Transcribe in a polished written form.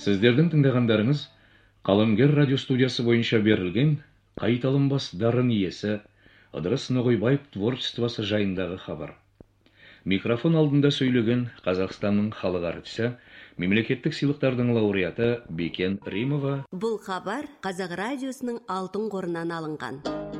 Сіздердің тыңдағандарыңыз Қаламгер радио студиясы бойынша берілген қайталанбас дарын иесі Ыдырыс Ноғайбаев творчествосы жайындағы хабар. Микрофон алдында сөйлеген Қазақстанның халық артисі, мемлекеттік сыйлықтардың лауреаты Бекен Римова. Бұл хабар Қазақ радиосының алтын қорынан алынған.